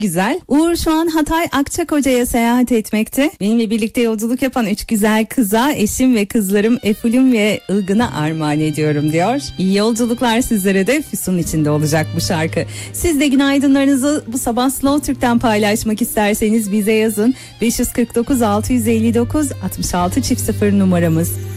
Güzel. Uğur şu an Hatay Akçakoca'ya seyahat etmekte. Benimle birlikte yolculuk yapan 3 güzel kıza eşim ve kızlarım Efulüm ve Ilgın'a armağan ediyorum diyor. İyi yolculuklar sizlere de. Füsun içinde olacak bu şarkı. Siz de günaydınlarınızı bu sabah Slow Türk'ten paylaşmak isterseniz bize yazın. 549 659 66 0 numaramız.